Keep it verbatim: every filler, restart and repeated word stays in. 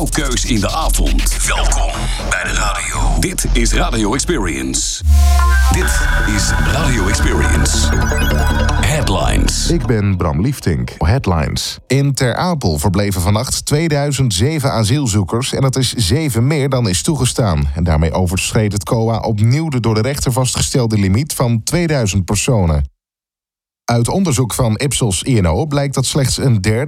Keus in de avond. Welkom bij de radio. Dit is Radio Experience. Dit is Radio Experience. Headlines. Ik ben Bram Liefdink. Headlines. In Ter Apel verbleven vannacht tweeduizend zeven asielzoekers en dat is zeven meer dan is toegestaan. En daarmee overschreed het C O A opnieuw de door de rechter vastgestelde limiet van tweeduizend personen. Uit onderzoek van Ipsos I N O blijkt dat slechts een derde